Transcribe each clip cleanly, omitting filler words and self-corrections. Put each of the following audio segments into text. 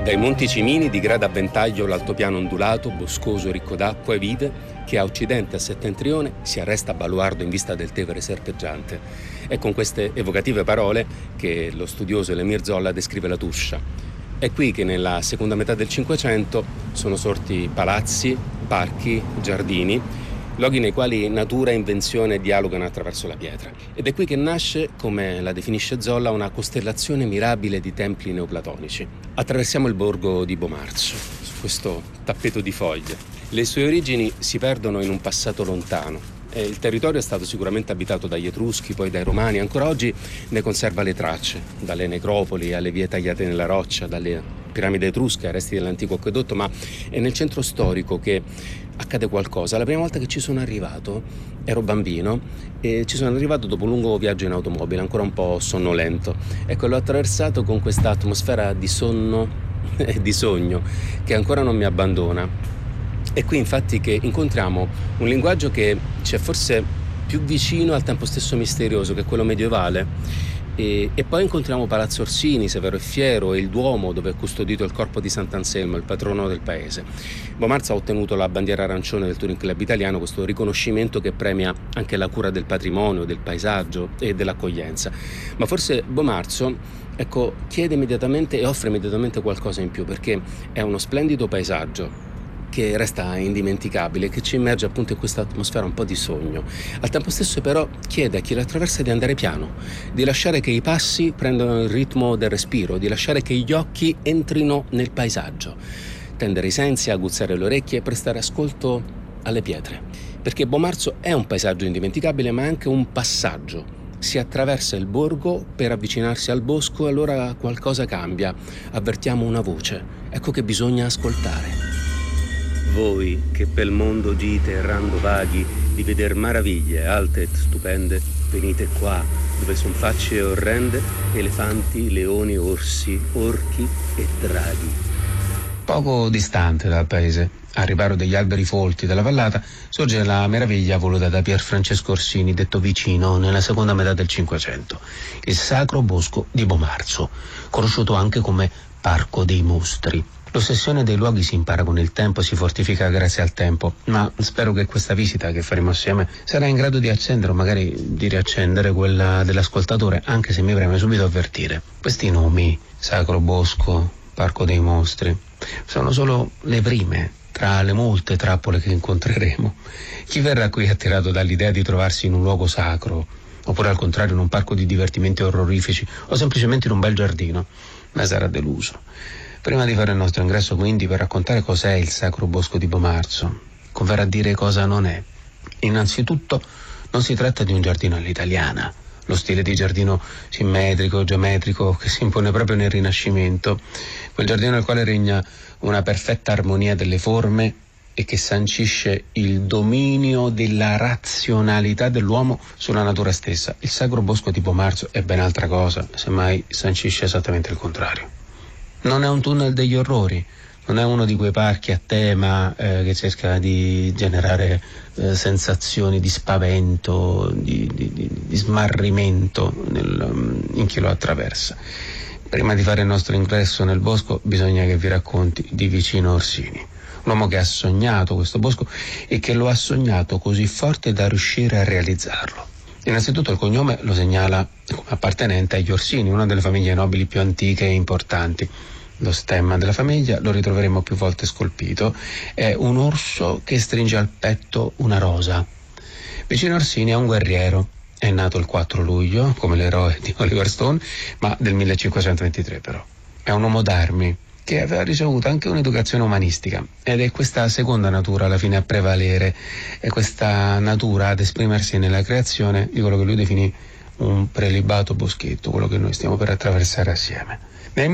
Dai Monti Cimini digrada a ventaglio l'altopiano ondulato, boscoso, ricco d'acqua e vite, che a occidente e a settentrione si arresta a baluardo in vista del Tevere serpeggiante. È con queste evocative parole che lo studioso Émile Zola descrive la Tuscia. È qui che nella seconda metà del Cinquecento sono sorti palazzi, parchi, giardini, luoghi nei quali natura e invenzione dialogano attraverso la pietra. Ed è qui che nasce, come la definisce Zolla, una costellazione mirabile di templi neoplatonici. Attraversiamo il borgo di Bomarzo, su questo tappeto di foglie. Le sue origini si perdono in un passato lontano. Il territorio è stato sicuramente abitato dagli Etruschi, poi dai Romani. Ancora oggi ne conserva le tracce, dalle necropoli alle vie tagliate nella roccia, dalle piramidi etrusche ai resti dell'antico acquedotto, ma è nel centro storico che accade qualcosa. La prima volta che ci sono arrivato ero bambino e ci sono arrivato dopo un lungo viaggio in automobile, ancora un po' sonnolento. Ecco, l'ho attraversato con questa atmosfera di sonno e di sogno che ancora non mi abbandona. È qui infatti che incontriamo un linguaggio che ci è forse più vicino al tempo stesso misterioso, che è quello medievale. E poi incontriamo Palazzo Orsini, Severo e Fiero, e il Duomo dove è custodito il corpo di Sant'Anselmo, il patrono del paese. Bomarzo ha ottenuto la bandiera arancione del Touring Club italiano, questo riconoscimento che premia anche la cura del patrimonio, del paesaggio e dell'accoglienza. Ma forse Bomarzo, ecco, chiede immediatamente e offre immediatamente qualcosa in più, perché è uno splendido paesaggio che resta indimenticabile, che ci immerge appunto in questa atmosfera un po' di sogno. Al tempo stesso però chiede a chi la attraversa di andare piano, di lasciare che i passi prendano il ritmo del respiro, di lasciare che gli occhi entrino nel paesaggio, tendere i sensi, aguzzare le orecchie e prestare ascolto alle pietre. Perché Bomarzo è un paesaggio indimenticabile, ma è anche un passaggio. Si attraversa il borgo per avvicinarsi al bosco e allora qualcosa cambia. Avvertiamo una voce. Ecco che bisogna ascoltare. Voi che pel mondo gite errando vaghi di veder maraviglie alte et stupende, venite qua dove son facce orrende, elefanti, leoni, orsi, orchi e draghi. Poco distante dal paese, a riparo degli alberi folti della vallata, sorge la meraviglia voluta da Pier Francesco Orsini, detto Vicino, nella seconda metà del Cinquecento, il Sacro Bosco di Bomarzo, conosciuto anche come Parco dei Mostri. L'ossessione dei luoghi si impara con il tempo, si fortifica grazie al tempo, ma spero che questa visita che faremo assieme sarà in grado di accendere o magari di riaccendere quella dell'ascoltatore, anche se mi preme subito avvertire. Questi nomi, Sacro Bosco, Parco dei Mostri, sono solo le prime tra le molte trappole che incontreremo. Chi verrà qui attirato dall'idea di trovarsi in un luogo sacro, oppure al contrario in un parco di divertimenti orrorifici o semplicemente in un bel giardino, ne sarà deluso. Prima di fare il nostro ingresso quindi per raccontare cos'è il Sacro Bosco di Bomarzo, converrà dire cosa non è. Innanzitutto non si tratta di un giardino all'italiana, lo stile di giardino simmetrico, geometrico che si impone proprio nel Rinascimento, quel giardino nel quale regna una perfetta armonia delle forme e che sancisce il dominio della razionalità dell'uomo sulla natura stessa. Il Sacro Bosco di Bomarzo è ben altra cosa, semmai sancisce esattamente il contrario. Non è un tunnel degli orrori, non è uno di quei parchi a tema che cerca di generare sensazioni di spavento, di smarrimento in chi lo attraversa. Prima di fare il nostro ingresso nel bosco bisogna che vi racconti di Vicino Orsini, un uomo che ha sognato questo bosco e che lo ha sognato così forte da riuscire a realizzarlo. Innanzitutto il cognome lo segnala come appartenente agli Orsini, una delle famiglie nobili più antiche e importanti. Lo stemma della famiglia lo ritroveremo più volte scolpito, è un orso che stringe al petto una rosa. Vicino Orsini è un guerriero, è nato il 4 luglio, come l'eroe di Oliver Stone, ma del 1523 però. È un uomo d'armi che aveva ricevuto anche un'educazione umanistica ed è questa seconda natura alla fine a prevalere, è questa natura ad esprimersi nella creazione di quello che lui definì un prelibato boschetto, quello che noi stiamo per attraversare assieme. Nel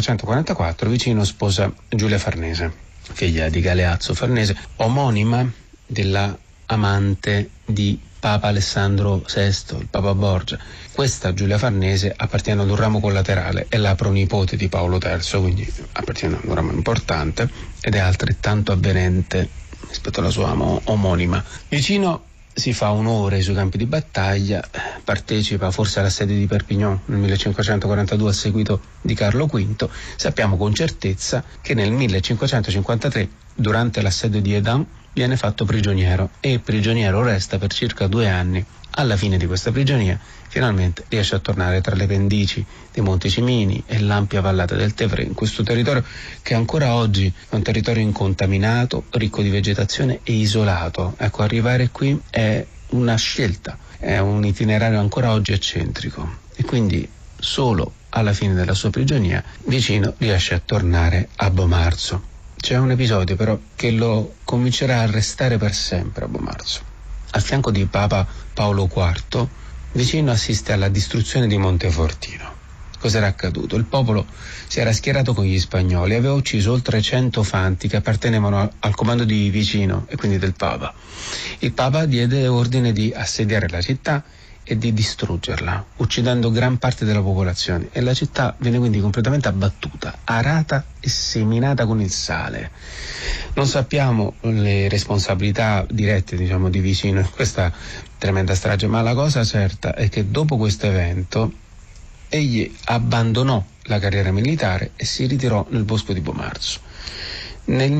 1544 Vicino sposa Giulia Farnese, figlia di Galeazzo Farnese, omonima della amante di Papa Alessandro VI, il Papa Borgia. Questa Giulia Farnese appartiene ad un ramo collaterale, è la pronipote di Paolo III, quindi appartiene ad un ramo importante ed è altrettanto avvenente rispetto alla sua omonima. Vicino si fa onore sui campi di battaglia, partecipa forse all'assedio di Perpignan nel 1542 a seguito di Carlo V. Sappiamo con certezza che nel 1553, durante l'assedio di Hesdin, viene fatto prigioniero e prigioniero resta per circa 2 anni. Alla fine di questa prigionia finalmente riesce a tornare tra le pendici dei Monti Cimini e l'ampia vallata del Tevere, in questo territorio che ancora oggi è un territorio incontaminato, ricco di vegetazione e isolato. Ecco, arrivare qui è una scelta, è un itinerario ancora oggi eccentrico e quindi solo alla fine della sua prigionia Vicino riesce a tornare a Bomarzo. C'è un episodio però che lo convincerà a restare per sempre a Bomarzo. Al fianco di Papa Paolo IV, Vicino assiste alla distruzione di Montefortino. Cos'era accaduto? Il popolo si era schierato con gli spagnoli e aveva ucciso oltre 100 fanti che appartenevano al comando di Vicino e quindi del Papa. Il Papa diede ordine di assediare la città e di distruggerla, uccidendo gran parte della popolazione, e la città viene quindi completamente abbattuta, arata e seminata con il sale. Non sappiamo le responsabilità dirette, di Vicino in questa tremenda strage, ma la cosa certa è che dopo questo evento egli abbandonò la carriera militare e si ritirò nel bosco di Bomarzo. Nel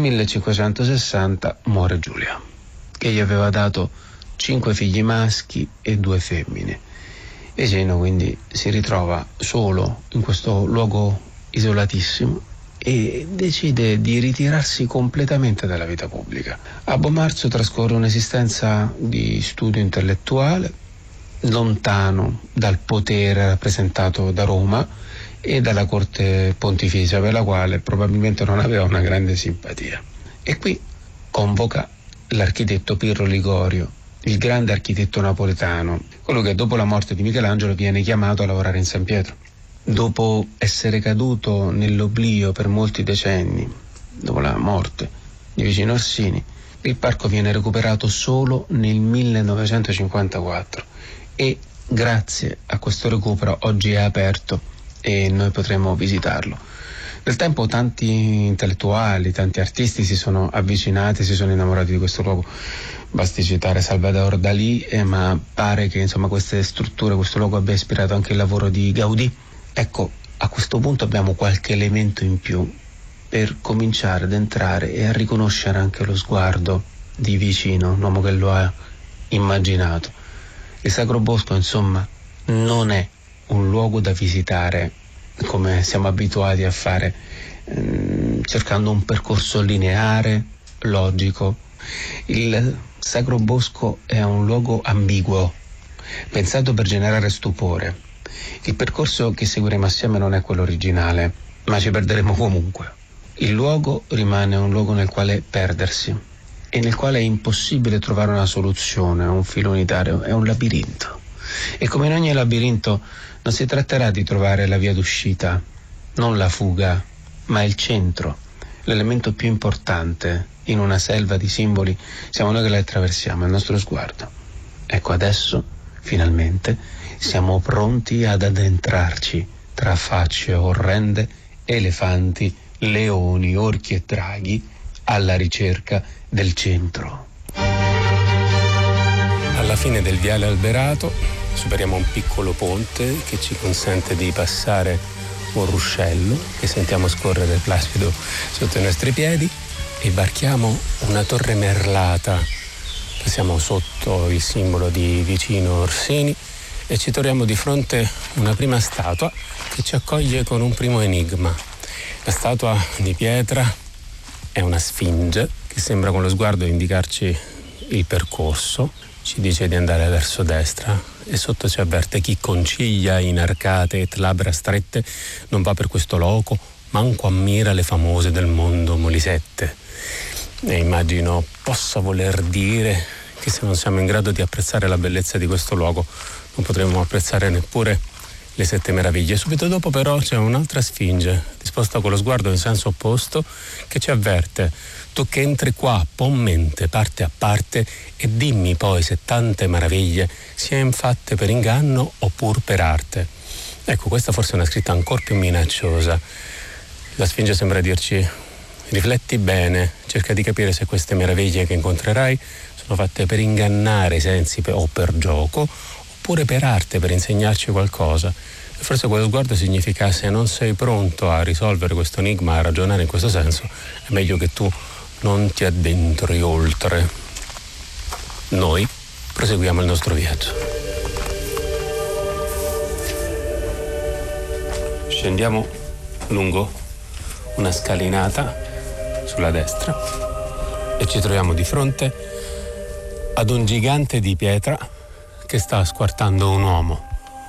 1560 muore Giulia, che gli aveva dato 5 figli maschi e 2 femmine. Vicino quindi si ritrova solo in questo luogo isolatissimo e decide di ritirarsi completamente dalla vita pubblica. A Bomarzo trascorre un'esistenza di studio intellettuale, lontano dal potere rappresentato da Roma e dalla corte pontificia, per la quale probabilmente non aveva una grande simpatia. E qui convoca l'architetto Pirro Ligorio, il grande architetto napoletano, quello che dopo la morte di Michelangelo viene chiamato a lavorare in San Pietro. Dopo essere caduto nell'oblio per molti decenni, dopo la morte di Vicino Orsini, il parco viene recuperato solo nel 1954 e grazie a questo recupero oggi è aperto e noi potremo visitarlo. Nel tempo tanti intellettuali, tanti artisti si sono avvicinati, si sono innamorati di questo luogo. Basti citare Salvador Dalì, ma pare che queste strutture, questo luogo abbia ispirato anche il lavoro di Gaudì. Ecco, a questo punto abbiamo qualche elemento in più per cominciare ad entrare e a riconoscere anche lo sguardo di Vicino, un uomo che lo ha immaginato. Il Sacro Bosco, non è un luogo da visitare come siamo abituati a fare, cercando un percorso lineare, logico. Il Sacro Bosco è un luogo ambiguo, pensato per generare stupore. Il percorso che seguiremo assieme non è quello originale, ma ci perderemo comunque. Il luogo rimane un luogo nel quale perdersi e nel quale è impossibile trovare una soluzione, un filo unitario, è un labirinto. E come in ogni labirinto non si tratterà di trovare la via d'uscita, non la fuga, ma il centro, l'elemento più importante in una selva di simboli. Siamo noi che la attraversiamo, è il nostro sguardo. Ecco, adesso, finalmente, siamo pronti ad addentrarci tra facce orrende, elefanti, leoni, orchi e draghi, alla ricerca del centro. Alla fine del viale alberato superiamo un piccolo ponte che ci consente di passare un ruscello che sentiamo scorrere placido sotto i nostri piedi e varchiamo una torre merlata. Passiamo sotto il simbolo di Vicino Orsini e ci troviamo di fronte una prima statua che ci accoglie con un primo enigma. La statua di pietra è una sfinge che sembra con lo sguardo indicarci il percorso, ci dice di andare verso destra e sotto ci avverte: chi conciglia in arcate et labbra strette non va per questo loco, manco ammira le famose del mondo molisette. E immagino possa voler dire che se non siamo in grado di apprezzare la bellezza di questo luogo non potremo apprezzare neppure le 7 meraviglie. Subito dopo però c'è un'altra sfinge disposta con lo sguardo in senso opposto che ci avverte: tu che entri qua, pon mente parte a parte e dimmi poi se tante meraviglie sien fatte per inganno oppur per arte. Ecco, questa forse è una scritta ancora più minacciosa. La sfinge sembra dirci: rifletti bene, cerca di capire se queste meraviglie che incontrerai sono sono fatte per ingannare i sensi o per gioco, oppure per arte, per insegnarci qualcosa. E forse quello sguardo significa: se non sei pronto a risolvere questo enigma, a ragionare in questo senso, è meglio che tu non ti addentri oltre. Noi proseguiamo il nostro viaggio. Scendiamo lungo una scalinata sulla destra e ci troviamo di fronte ad un gigante di pietra che sta squartando un uomo.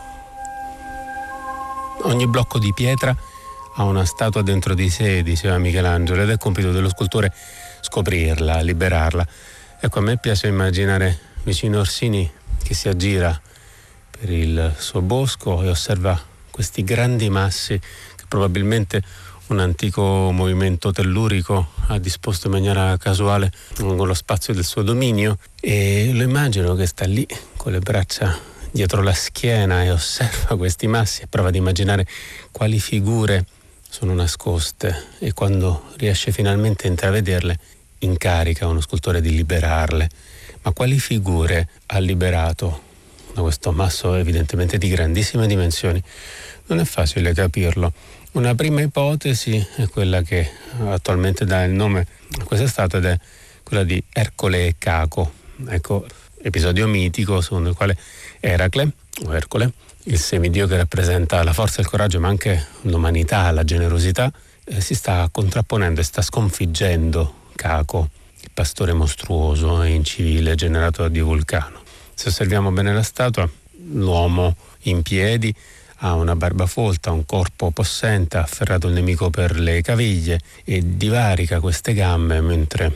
Ogni blocco di pietra ha una statua dentro di sé, diceva Michelangelo, ed è compito dello scultore scoprirla, liberarla. Ecco, a me piace immaginare vicino Orsini che si aggira per il suo bosco e osserva questi grandi massi che probabilmente un antico movimento tellurico ha disposto in maniera casuale lungo lo spazio del suo dominio, e lo immagino che sta lì con le braccia dietro la schiena e osserva questi massi e prova ad immaginare quali figure sono nascoste, e quando riesce finalmente a intravederle incarica uno scultore di liberarle. Ma quali figure ha liberato da questo masso evidentemente di grandissime dimensioni? Non è facile capirlo. Una prima ipotesi è quella che attualmente dà il nome a questa statua, ed è quella di Ercole e Caco. Ecco, episodio mitico secondo il quale Eracle, o Ercole, il semidio che rappresenta la forza e il coraggio, ma anche l'umanità, la generosità, si sta contrapponendo e sta sconfiggendo Caco, il pastore mostruoso e incivile generato da Dio Vulcano. Se osserviamo bene la statua, l'uomo in piedi ha una barba folta, un corpo possente, ha afferrato il nemico per le caviglie e divarica queste gambe mentre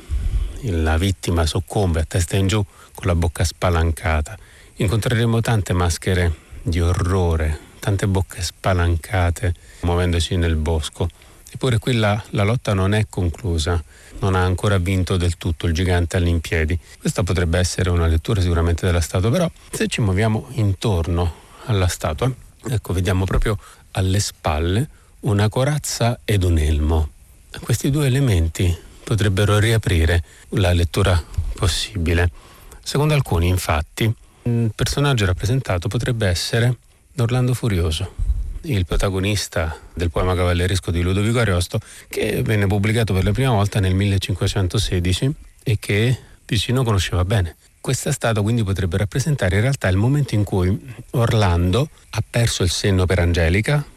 la vittima soccombe a testa in giù con la bocca spalancata. Incontreremo tante maschere di orrore, tante bocche spalancate muovendoci nel bosco. Eppure qui la lotta non è conclusa, non ha ancora vinto del tutto il gigante all'impiedi. Questa potrebbe essere una lettura sicuramente della statua, però se ci muoviamo intorno alla statua, ecco, vediamo proprio alle spalle una corazza ed un elmo. Questi due elementi potrebbero riaprire la lettura possibile. Secondo alcuni, infatti, il personaggio rappresentato potrebbe essere Orlando Furioso, il protagonista del poema cavalleresco di Ludovico Ariosto, che venne pubblicato per la prima volta nel 1516 e che Vicino conosceva bene. Questa statua quindi potrebbe rappresentare in realtà il momento in cui Orlando ha perso il senno per Angelica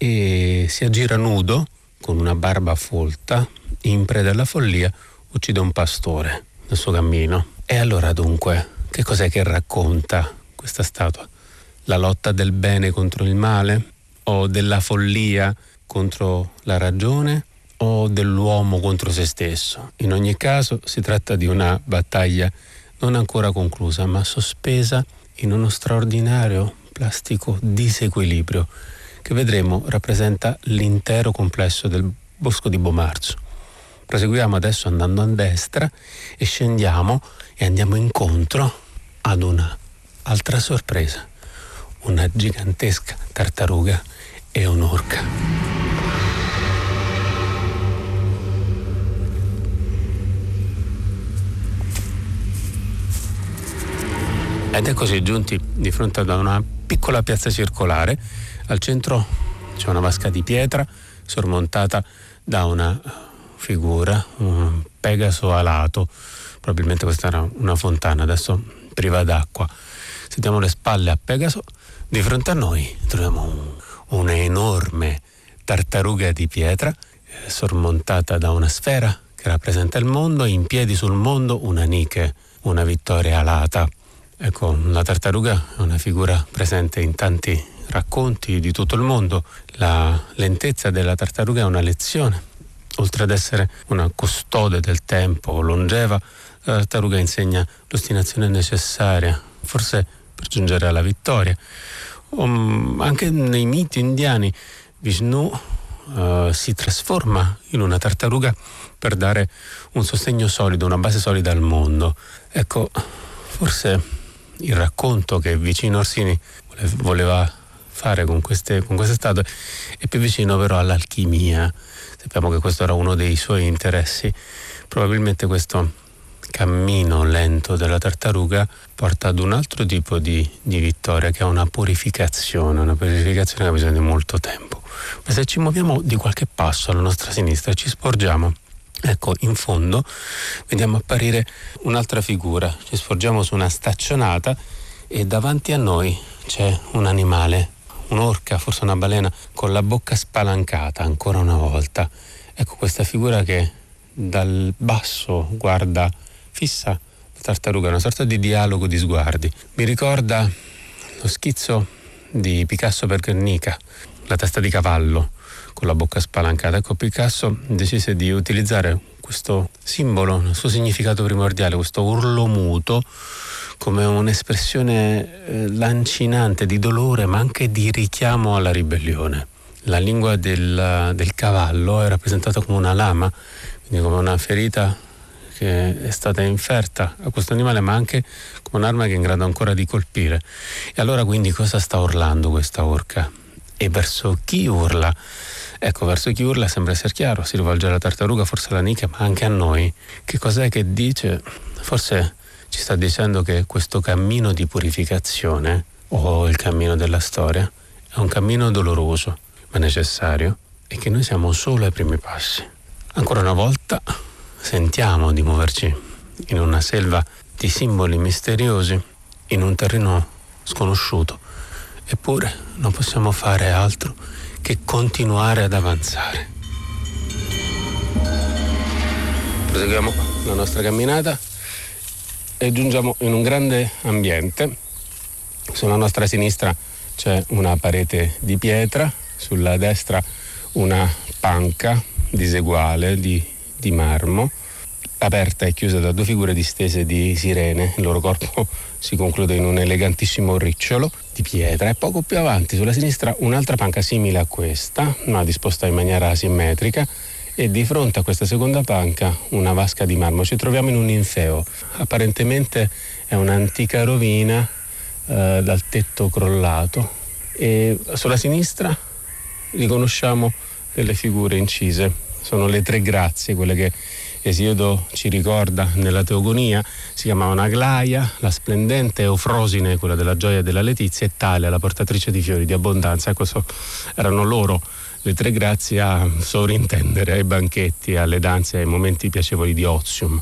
e si aggira nudo, con una barba folta, in preda alla follia, uccide un pastore nel suo cammino. E allora dunque, che cos'è che racconta questa statua? La lotta del bene contro il male? O della follia contro la ragione? O dell'uomo contro se stesso? In ogni caso si tratta di una battaglia non ancora conclusa, ma sospesa in uno straordinario plastico disequilibrio che vedremo rappresenta l'intero complesso del bosco di Bomarzo. Proseguiamo adesso andando a destra e scendiamo e andiamo incontro ad una altra sorpresa, una gigantesca tartaruga e un'orca. Ed eccoci giunti di fronte ad una piccola piazza circolare. Al centro c'è una vasca di pietra sormontata da una figura, un Pegaso alato. Probabilmente questa era una fontana, adesso priva d'acqua. Sentiamo le spalle a Pegaso. Di fronte a noi troviamo una enorme tartaruga di pietra sormontata da una sfera che rappresenta il mondo, in piedi sul mondo una Nike, una vittoria alata. Ecco, la tartaruga è una figura presente in tanti racconti di tutto il mondo. La lentezza della tartaruga è una lezione. Oltre ad essere una custode del tempo, longeva, la tartaruga insegna l'ostinazione necessaria, forse per giungere alla vittoria. Anche nei miti indiani Vishnu si trasforma in una tartaruga per dare un sostegno solido, una base solida al mondo. Ecco, forse il racconto che Vicino Orsini voleva fare con queste statue è più vicino però all'alchimia. Sappiamo che questo era uno dei suoi interessi. Probabilmente questo cammino lento della tartaruga porta ad un altro tipo di vittoria, che è una purificazione che ha bisogno di molto tempo. Ma se ci muoviamo di qualche passo alla nostra sinistra ci sporgiamo, ecco, in fondo vediamo apparire un'altra figura. Ci sporgiamo su una staccionata e davanti a noi c'è un animale, un'orca, forse una balena, con la bocca spalancata ancora una volta. Ecco questa figura che dal basso guarda fissa la tartaruga, una sorta di dialogo di sguardi. Mi ricorda lo schizzo di Picasso per Guernica, la testa di cavallo con la bocca spalancata. Ecco, Picasso decise di utilizzare questo simbolo, il suo significato primordiale, questo urlo muto, come un'espressione lancinante di dolore, ma anche di richiamo alla ribellione. La lingua del cavallo è rappresentata come una lama, quindi come una ferita che è stata inferta a questo animale, ma anche come un'arma che è in grado ancora di colpire. E allora quindi cosa sta urlando questa orca? E verso chi urla? Ecco, verso chi urla sembra essere chiaro, si rivolge alla tartaruga, forse alla Nica, ma anche a noi. Che cos'è che dice? Forse ci sta dicendo che questo cammino di purificazione, o il cammino della storia, è un cammino doloroso, ma necessario, e che noi siamo solo ai primi passi. Ancora una volta sentiamo di muoverci in una selva di simboli misteriosi, in un terreno sconosciuto, eppure non possiamo fare altro che continuare ad avanzare. Proseguiamo la nostra camminata e giungiamo in un grande ambiente. Sulla nostra sinistra c'è una parete di pietra, sulla destra una panca diseguale di marmo, aperta e chiusa da due figure distese di sirene. Il loro corpo si conclude in un elegantissimo ricciolo di pietra, e poco più avanti sulla sinistra un'altra panca simile a questa, ma disposta in maniera asimmetrica, e di fronte a questa seconda panca una vasca di marmo. Ci troviamo in un ninfeo, apparentemente è un'antica rovina dal tetto crollato, e sulla sinistra riconosciamo delle figure incise. Sono le tre grazie, quelle che Esiodo ci ricorda nella Teogonia. Si chiamavano Aglaia, la splendente, Eufrosine, quella della gioia e della letizia, e Talia, la portatrice di fiori di abbondanza. Ecco, erano loro le tre grazie a sovrintendere ai banchetti, alle danze, ai momenti piacevoli di ozium.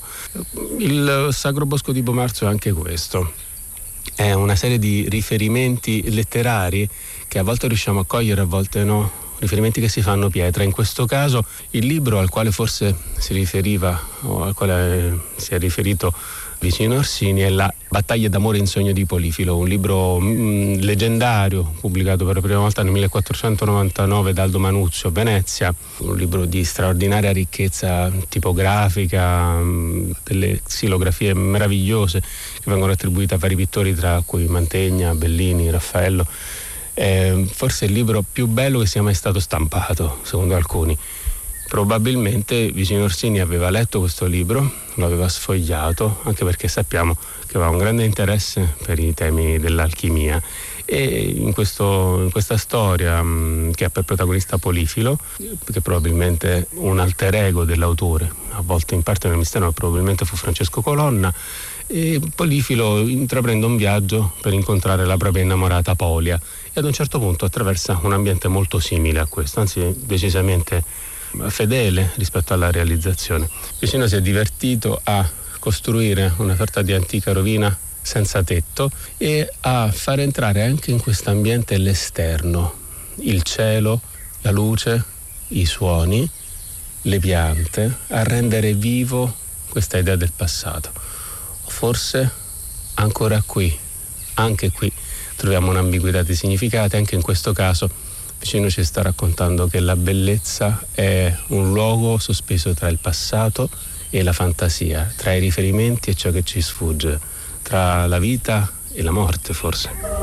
Il Sacro Bosco di Bomarzo è anche questo. È una serie di riferimenti letterari che a volte riusciamo a cogliere, a volte no, riferimenti che si fanno pietra. In questo caso il libro al quale forse si riferiva, o al quale si è riferito Vicino Orsini, è La battaglia d'amore in sogno di Polifilo, un libro leggendario pubblicato per la prima volta nel 1499 da Aldo Manuzio a Venezia, un libro di straordinaria ricchezza tipografica, delle xilografie meravigliose che vengono attribuite a vari pittori, tra cui Mantegna, Bellini, Raffaello. È forse il libro più bello che sia mai stato stampato, secondo alcuni. Probabilmente Vicino Orsini aveva letto questo libro, lo aveva sfogliato, anche perché sappiamo che aveva un grande interesse per i temi dell'alchimia, e in questa storia che ha per protagonista Polifilo, che probabilmente è un alter ego dell'autore, avvolto in parte nel mistero, ma probabilmente fu Francesco Colonna, e Polifilo intraprende un viaggio per incontrare la propria innamorata Polia, e ad un certo punto attraversa un ambiente molto simile a questo, anzi decisamente fedele rispetto alla realizzazione. Vicino si è divertito a costruire una sorta di antica rovina senza tetto e a far entrare anche in questo ambiente l'esterno, il cielo, la luce, i suoni, le piante, a rendere vivo questa idea del passato. Forse ancora qui, anche qui troviamo un'ambiguità di significati. Anche in questo caso Vicino ci sta raccontando che la bellezza è un luogo sospeso tra il passato e la fantasia, tra i riferimenti e ciò che ci sfugge, tra la vita e la morte forse.